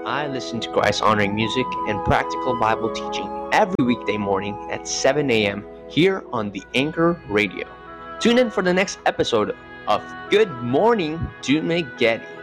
I listen to Christ honoring music and practical Bible teaching every weekday morning at 7 a.m. here on the Anchor Radio. Tune in for the next episode of Good Morning Dume Getty.